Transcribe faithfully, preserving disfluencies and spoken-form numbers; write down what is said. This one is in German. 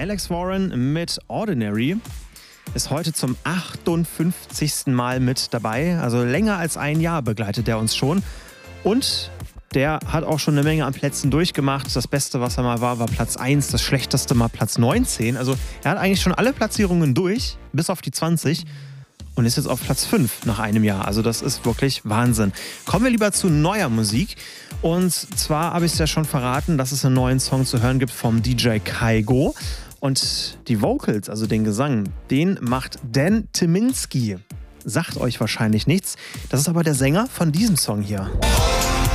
Alex Warren mit Ordinary ist heute zum achtundfünfzigsten Mal mit dabei. Also länger als ein Jahr begleitet er uns schon. Und der hat auch schon eine Menge an Plätzen durchgemacht. Das Beste, was er mal war, war Platz eins. Das Schlechteste mal Platz neunzehn. Also er hat eigentlich schon alle Platzierungen durch, bis auf die zwanzig. Und ist jetzt auf Platz fünf nach einem Jahr. Also das ist wirklich Wahnsinn. Kommen wir lieber zu neuer Musik. Und zwar habe ich es ja schon verraten, dass es einen neuen Song zu hören gibt vom D J Kygo. Und die Vocals, also den Gesang, den macht Dan Tyminski. Sagt euch wahrscheinlich nichts. Das ist aber der Sänger von diesem Song hier.